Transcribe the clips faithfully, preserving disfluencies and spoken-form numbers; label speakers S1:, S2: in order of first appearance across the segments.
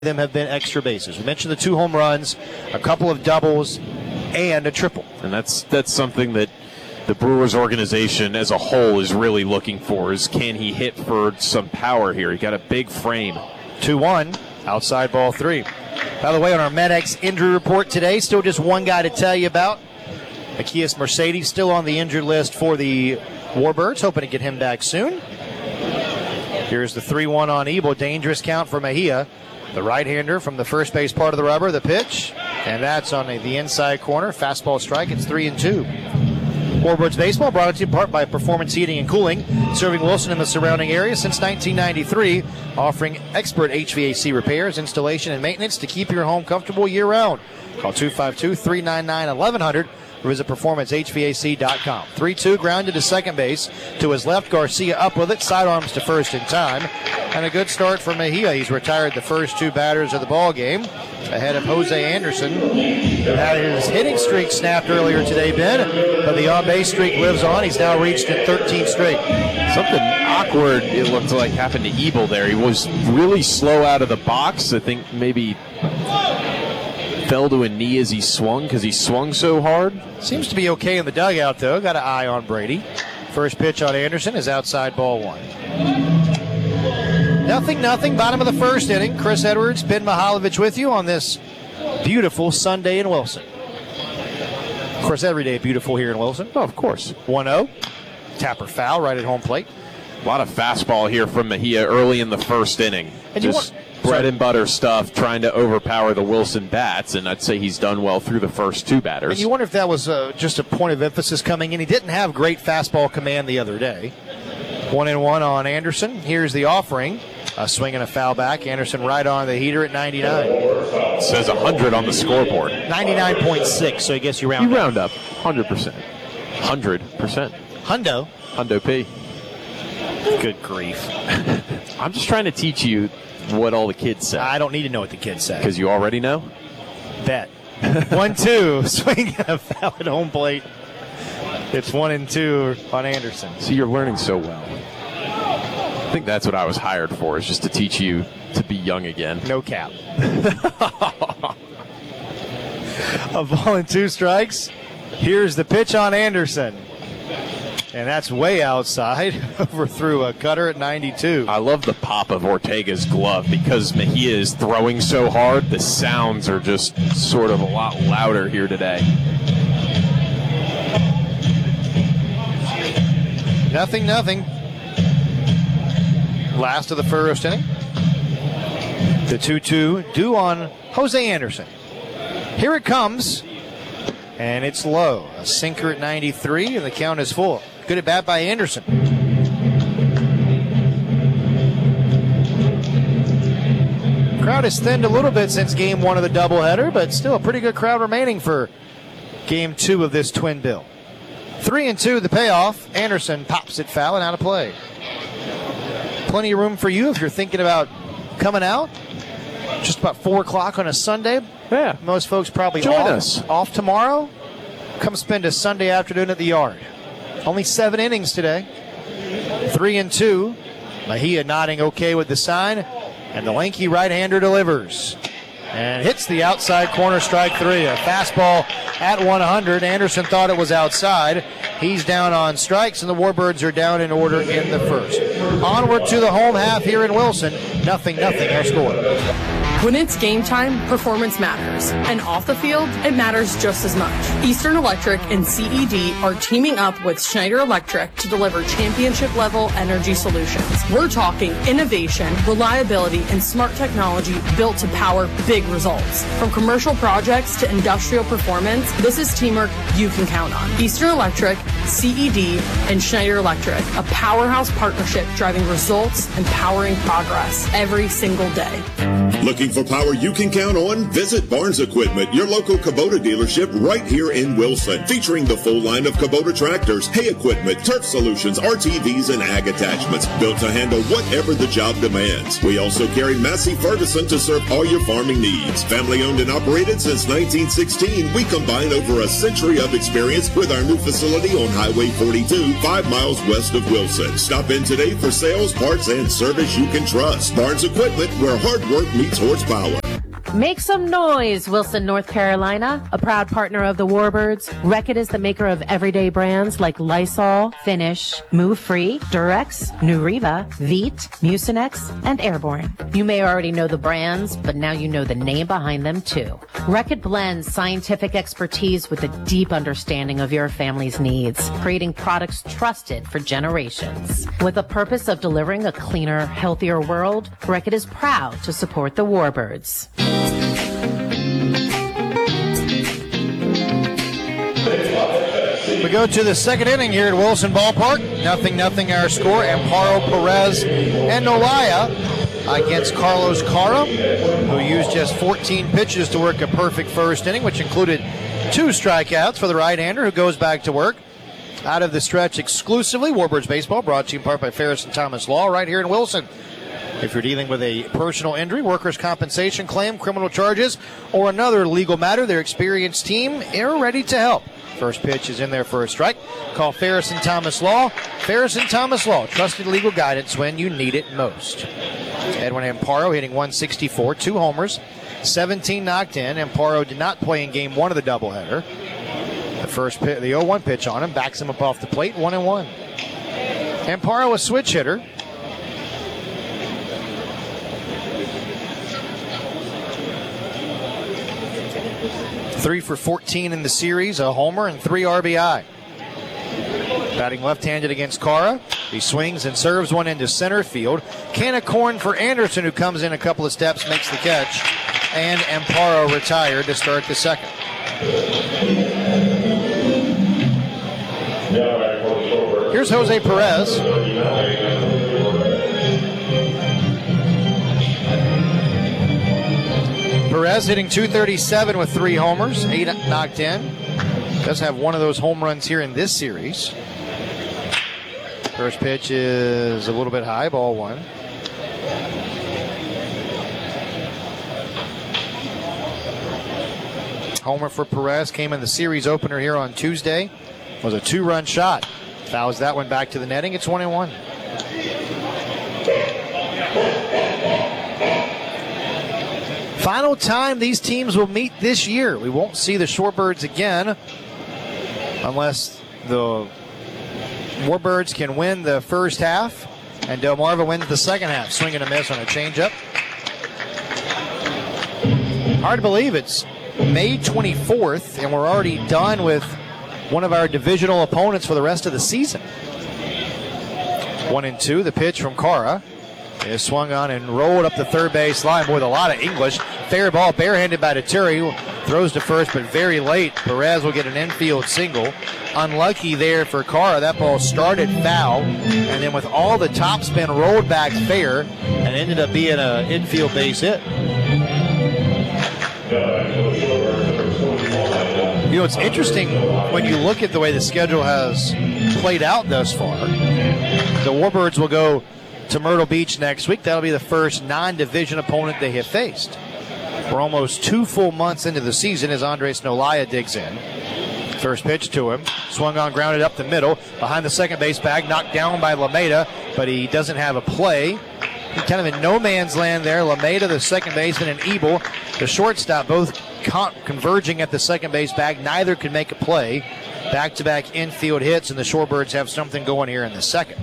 S1: them have been extra bases. We mentioned the two home runs, a couple of doubles, and a triple.
S2: And that's that's something that the Brewers organization as a whole is really looking for, is can he hit for some power here? He got a big frame.
S1: two one, outside ball three. By the way, on our MedX injury report today, still just one guy to tell you about. Aquiles Mercedes still on the injured list for the Warbirds, hoping to get him back soon. Here's the three one on Ebel. Dangerous count for Mejia. The right-hander from the first base part of the rubber, the pitch, and that's on the, the inside corner. Fastball strike, it's three and two. Warbirds baseball brought to you in part by Performance Heating and Cooling, serving Wilson and the surrounding area since nineteen ninety-three, offering expert H V A C repairs, installation, and maintenance to keep your home comfortable year-round. Call two five two, three nine nine, eleven hundred or visit performance h v a c dot com. three two, grounded to second base. To his left, Garcia up with it, sidearms to first in time. And a good start for Mejia. He's retired the first two batters of the ball game, ahead of Jose Anderson, who had his hitting streak snapped earlier today, Ben, but the on-base streak lives on. He's now reached it thirteen straight.
S2: Something awkward, it looked like, happened to Ebel there. He was really slow out of the box. I think maybe fell to a knee as he swung because he swung so hard.
S1: Seems to be okay in the dugout, though. Got an eye on Brady. First pitch on Anderson is outside ball one. Nothing, nothing. Bottom of the first inning. Chris Edwards, Ben Mihaljevic with you on this beautiful Sunday in Wilson. Of course, every day beautiful here in Wilson.
S2: Oh, of course.
S1: one oh. Tapper foul right at home plate.
S2: A lot of fastball here from Mejia early in the first inning.
S1: And
S2: Just
S1: want,
S2: bread
S1: sorry.
S2: and butter stuff, trying to overpower the Wilson bats, and I'd say he's done well through the first two batters.
S1: And you wonder if that was uh, just a point of emphasis coming in. He didn't have great fastball command the other day. One and one on Anderson. Here's the offering. A swing and a foul back. Anderson right on the heater at ninety-nine.
S2: It says one hundred on the scoreboard.
S1: ninety-nine point six, so I guess you round
S2: You
S1: up.
S2: round up. one hundred percent. one hundred percent.
S1: Hundo.
S2: Hundo P.
S1: Good grief.
S2: I'm just trying to teach you what all the kids say.
S1: I don't need to know what the kids say.
S2: Because you already know?
S1: Bet. one two. Swing and a foul at home plate. It's one and two on Anderson.
S2: See, you're learning so well. I think that's what I was hired for, is just to teach you to be young again.
S1: No cap. A ball and two strikes. Here's the pitch on Anderson. And that's way outside. Overthrew a cutter at ninety-two.
S2: I love the pop of Ortega's glove because Mejia is throwing so hard. The sounds are just sort of a lot louder here today.
S1: Nothing, nothing. Last of the first inning. The two two due on Jose Anderson. Here it comes. And it's low. A sinker at ninety-three, and the count is full. Good at bat by Anderson. Crowd has thinned a little bit since game one of the doubleheader, but still a pretty good crowd remaining for game two of this twin bill. Three and two, the payoff. Anderson pops it foul and out of play. Plenty of room for you if you're thinking about coming out. Just about four o'clock on a Sunday.
S2: Yeah.
S1: Most folks probably
S2: Join
S1: off,
S2: us.
S1: off tomorrow. Come spend a Sunday afternoon at the yard. Only seven innings today. Three and two. Mejia nodding okay with the sign. And the lanky right-hander delivers. And hits the outside corner, strike three. A fastball at one hundred. Anderson thought it was outside. He's down on strikes, and the Warbirds are down in order in the first. Onward to the home half here in Wilson. Nothing, nothing, our score.
S3: When it's game time, performance matters. And off the field, it matters just as much. Eastern Electric and C E D are teaming up with Schneider Electric to deliver championship-level energy solutions. We're talking innovation, reliability, and smart technology built to power big results. From commercial projects to industrial performance, this is teamwork you can count on. Eastern Electric, C E D, and Schneider Electric, a powerhouse partnership driving results and powering progress every single day.
S4: Looking for power you can count on? Visit Barnes Equipment, your local Kubota dealership right here in Wilson, featuring the full line of Kubota tractors, hay equipment, turf solutions, R T Vs, and ag attachments, built to handle whatever the job demands. We also carry Massey Ferguson to serve all your farming needs. Family owned and operated since nineteen sixteen, we combine over a century of experience with our new facility on Highway forty-two, five miles west of Wilson. Stop in today for sales, parts, and service you can trust. Barnes Equipment, where hard work meets horsepower. horsepower.
S5: Make some noise, Wilson, North Carolina. A proud partner of the Warbirds, Reckitt is the maker of everyday brands like Lysol, Finish, Move Free, Durex, Nuriva, Veet, Mucinex, and Airborne. You may already know the brands, but now you know the name behind them too. Reckitt blends scientific expertise with a deep understanding of your family's needs, creating products trusted for generations. With the purpose of delivering a cleaner, healthier world, Reckitt is proud to support the Warbirds.
S1: We go to the second inning here at Wilson Ballpark. Nothing, nothing our score. Amparo, Perez, and Nolaya against Carlos Cara, who used just fourteen pitches to work a perfect first inning, which included two strikeouts for the right-hander, who goes back to work. Out of the stretch exclusively, Warbirds Baseball, brought to you in part by Ferris and Thomas Law, right here in Wilson. If you're dealing with a personal injury, workers' compensation claim, criminal charges, or another legal matter, their experienced team are ready to help. First pitch is in there for a strike. Call Ferris and Thomas Law. Ferris and Thomas Law, trusted legal guidance when you need it most. Edwin Amparo hitting one sixty-four, two homers, seventeen knocked in. Amparo did not play in game one of the doubleheader. The first pitch, the oh one pitch on him, backs him up off the plate, one and one. Amparo, a switch hitter. Three for fourteen in the series, a homer and three R B I. Batting left-handed against Cara. He swings and serves one into center field. Can of corn for Anderson, who comes in a couple of steps, makes the catch. And Amparo retired to start the second. Here's Jose Perez. Perez hitting two thirty-seven with three homers, eight knocked in. Does have one of those home runs here in this series. First pitch is a little bit high, ball one. Homer for Perez came in the series opener here on Tuesday. Was a two-run shot. Fouls that one back to the netting. It's one and one. Final time these teams will meet this year. We won't see the Shorebirds again unless the Warbirds can win the first half and Delmarva wins the second half. Swing and a miss on a changeup. Hard to believe it's May twenty-fourth and we're already done with one of our divisional opponents for the rest of the season. One and two, the pitch from Cara is swung on and rolled up the third base line with a lot of English. Fair ball, barehanded by Deturi. Throws to first, but very late. Perez will get an infield single. Unlucky there for Cara. That ball started foul, and then with all the topspin rolled back fair, and ended up being an infield base hit. You know, it's interesting when you look at the way the schedule has played out thus far. The Warbirds will go to Myrtle Beach next week. That'll be the first non-division opponent they have faced. We're almost two full months into the season as Andres Nolaya digs in. First pitch to him. Swung on, grounded up the middle. Behind the second base bag, knocked down by Lameda, but he doesn't have a play. He's kind of in no man's land there. Lameda, the second baseman, and Ebel, the shortstop, both con- converging at the second base bag. Neither could make a play. Back-to-back infield hits, and the Shorebirds have something going here in the second.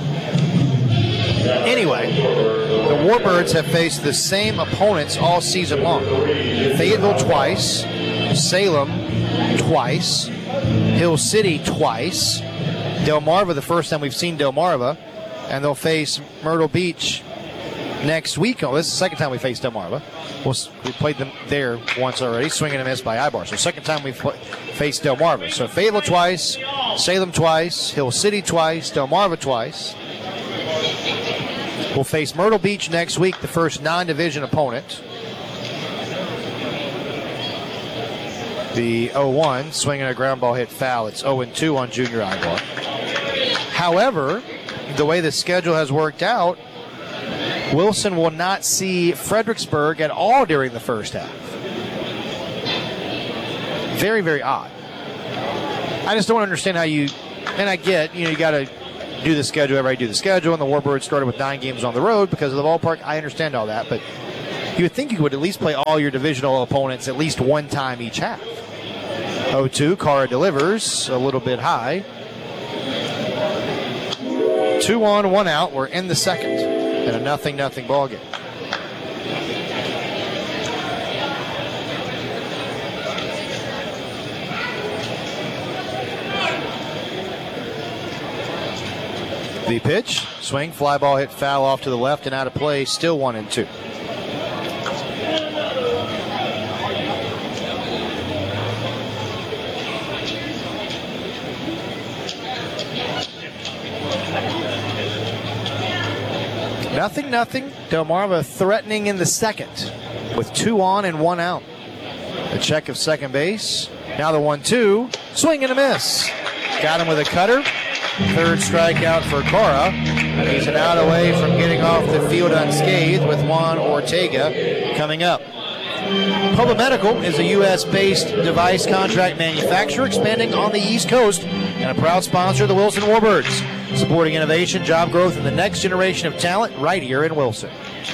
S1: Anyway, the Warbirds have faced the same opponents all season long. Fayetteville twice, Salem twice, Hill City twice, Delmarva the first time we've seen Delmarva, and they'll face Myrtle Beach next week. Oh, this is the second time we faced Delmarva. We'll, we played them there once already, swinging and a miss by Ibar. So second time we've pl- faced Delmarva. So Fayetteville twice, Salem twice, Hill City twice, Delmarva twice. We'll face Myrtle Beach next week, the first non-division opponent. The oh one, swinging a ground ball hit foul. It's oh and two on Junior Ibar. However, the way the schedule has worked out, Wilson will not see Fredericksburg at all during the first half. Very, very odd. I just don't understand how you, and I get, you know, you got to do the schedule, everybody do the schedule, and the Warbirds started with nine games on the road because of the ballpark. I understand all that, but you would think you would at least play all your divisional opponents at least one time each half. oh two, Cara delivers a little bit high. Two on, one out. We're in the second in a nothing nothing ball game. The pitch, swing, fly ball hit foul off to the left and out of play, still one and two. Nothing, nothing. Delmarva threatening in the second with two on and one out. A check of second base. Now the one two. Swing and a miss. Got him with a cutter. Third strikeout for Cara. He's an out away from getting off the field unscathed with Juan Ortega coming up. Public Medical is a U S-based device contract manufacturer expanding on the East Coast and a proud sponsor of the Wilson Warbirds, supporting innovation, job growth, and the next generation of talent right here in Wilson.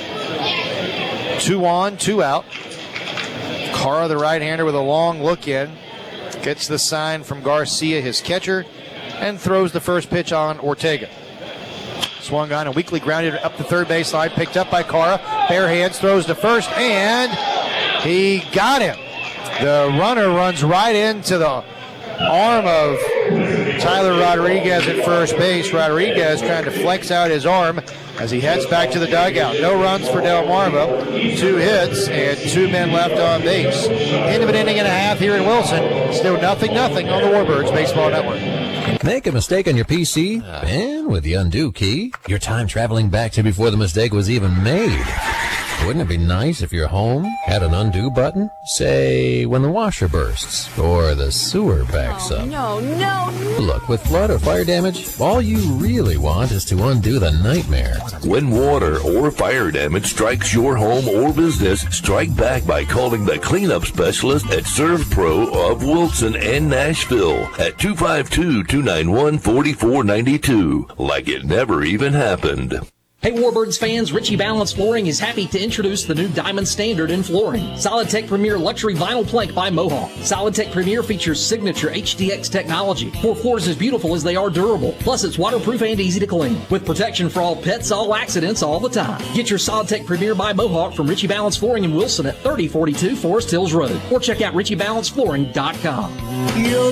S1: Two on, two out. Cara, the right-hander, with a long look in, gets the sign from Garcia, his catcher, and throws the first pitch on Ortega. Swung on and weakly grounded up the third base line, picked up by Cara. Bare hands, throws to first, and he got him. The runner runs right into the arm of Tyler Rodriguez at first base. Rodriguez trying to flex out his arm as he heads back to the dugout. No runs for Delmarva, two hits, and two men left on base. End of an inning and a half here in Wilson. Still nothing, nothing on the Warbirds Baseball Network.
S6: Make a mistake on your P C, and with the undo key, your time traveling back to before the mistake was even made. Wouldn't it be nice if your home had an undo button? Say, when the washer bursts or the sewer backs up.
S7: No, no, no.
S6: Look, with flood or fire damage, all you really want is to undo the nightmare.
S8: When water or fire damage strikes your home or business, strike back by calling the cleanup specialist at ServPro of Wilson and Nashville at two five two, two nine one, four four nine two. Like it never even happened.
S9: Hey Warbirds fans, Ritchie Balance Flooring is happy to introduce the new Diamond Standard in flooring. SolidTech Premier Luxury Vinyl Plank by Mohawk. SolidTech Premier features signature H D X technology for floors as beautiful as they are durable. Plus, it's waterproof and easy to clean, with protection for all pets, all accidents, all the time. Get your SolidTech Premier by Mohawk from Ritchie Balance Flooring in Wilson at thirty forty-two Forest Hills Road, or check out ritchie balance flooring dot com.